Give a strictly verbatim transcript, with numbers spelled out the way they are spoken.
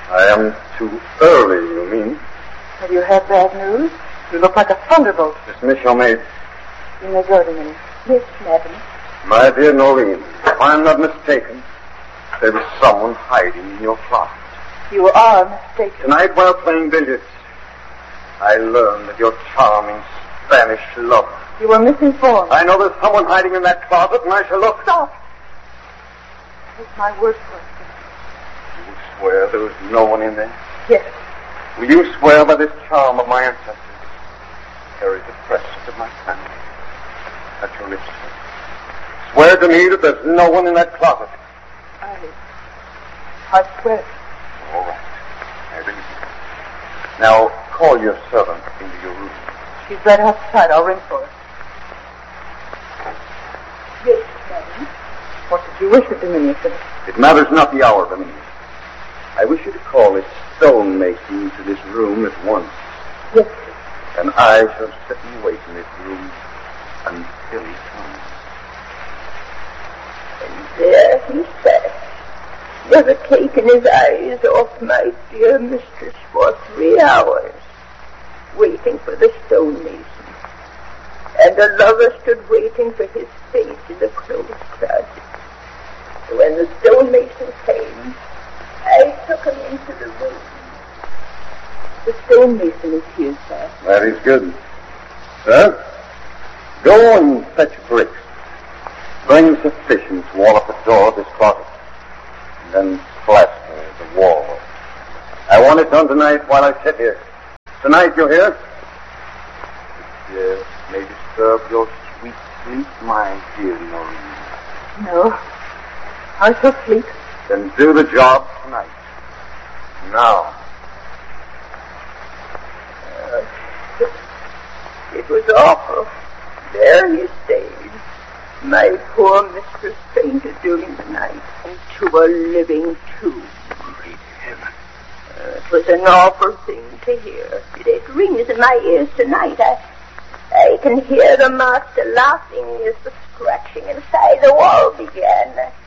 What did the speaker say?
I am too early, you mean? Have you had bad news? You look like a thunderbolt. Dismiss your maid. You may go to me. Yes, madam. My dear Noreen, if I'm not mistaken, there is someone hiding in your closet. You are mistaken. Tonight, while playing billiards, I learned that your charming Spanish lover. You were misinformed. I know there's someone hiding in that closet, and I shall look. Stop. Take my word for it. You will swear there is no one in there? Yes. Will you swear by this charm of my ancestors, carry the presence of my family at your lips? Swear to me that there's no one in that closet. I... I swear. All right. I believe you. Now, call your servant into your room. She's right outside. I'll ring for her. Yes, madam. What did you wish of Dominicus? It matters not the hour, Dominicus. I wish you to call this stonemason to this room at once. Yes, sir. And I shall sit and wait in this room until he comes. And there he sat, never taken his eyes off my dear mistress for three hours, waiting for the stonemason. And the lover stood waiting for his fate in the closed closet. When the stonemason came, I took him into the room. The stonemason is here, sir. That is good. Sir, go and fetch bricks. Bring sufficient to wall up the door of this closet. And then plaster the wall. I want it done tonight while I sit here. Tonight, you hear? Yes, may disturb your sweet sleep, my dear Noreen. No. I shall sleep. Then do the job tonight. Now. Uh, it was awful. There he stayed. My poor mistress fainted during the night into a living tomb. Great heaven. Uh, it was an awful thing to hear. It rings in my ears tonight. I, I can hear the master laughing as the scratching inside the wall began.